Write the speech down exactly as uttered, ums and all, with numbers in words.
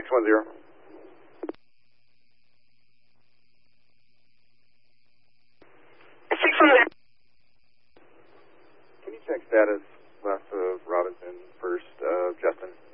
six one zero. six one zero. Can you check status west of Robinson, first, uh, Justin?